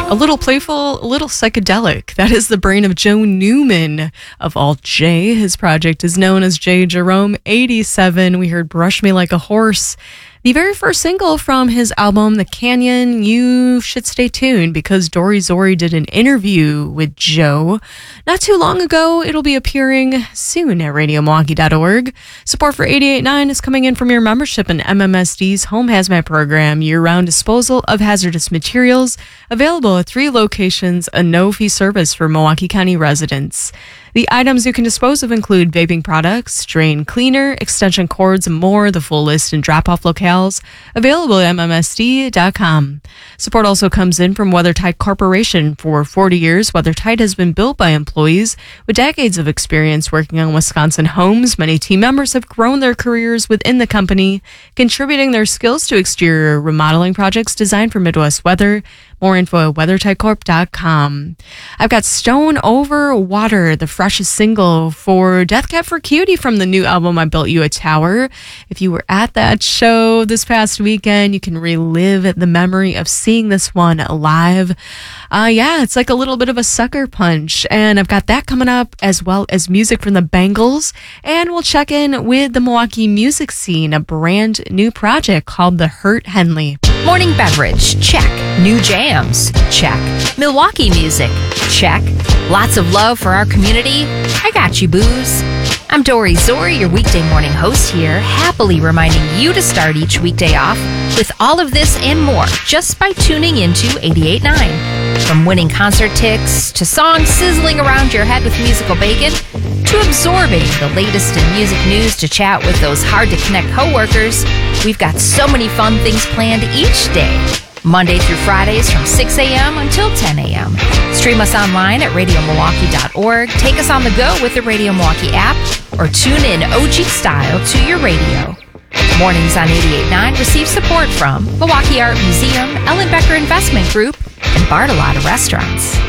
A little playful, a little psychedelic. That is the brain of Joe Newman of Alt J. His project is known as J. Jerome 87. We heard Brush Me Like a Horse. The very first single from his album, The Canyon. You should stay tuned because Dory Zori did an interview with Joe not too long ago. It'll be appearing soon at RadioMilwaukee.org. Support for 88.9 is coming in from your membership in MMSD's Home Hazmat Program, year-round disposal of hazardous materials, available at 3 locations, a no-fee service for Milwaukee County residents. The items you can dispose of include vaping products, drain cleaner, extension cords, and more. The full list and drop-off locales available at MMSD.com. Support also comes in from WeatherTight Corporation. For 40 years, WeatherTight has been built by employees with decades of experience working on Wisconsin homes. Many team members have grown their careers within the company, contributing their skills to exterior remodeling projects designed for Midwest weather. More info at WeatherTightCorp.com. I've got Stone Over Water, the freshest single for Death Cab for Cutie from the new album I Built You a Tower. If you were at that show this past weekend, you can relive the memory of seeing this one live. It's like a little bit of a sucker punch. And I've got that coming up, as well as music from the Bangles. And we'll check in with the Milwaukee music scene, a brand new project called The Hurt Henley. Morning beverage, check. New jams, check. Milwaukee music, check. Lots of love for our community. I got you, booze. I'm Dory Zori, your weekday morning host here, happily reminding you to start each weekday off with all of this and more just by tuning into 88.9. From winning concert tickets to songs sizzling around your head with musical bacon to absorbing the latest in music news to chat with those hard-to-connect coworkers, we've got so many fun things planned each day. Monday through Fridays from 6 a.m. until 10 a.m. Stream us online at RadioMilwaukee.org. Take us on the go with the Radio Milwaukee app or tune in OG style to your radio. Mornings on 88.9 receive support from Milwaukee Art Museum, Ellen Becker Investment Group, and Bartolotta Restaurants.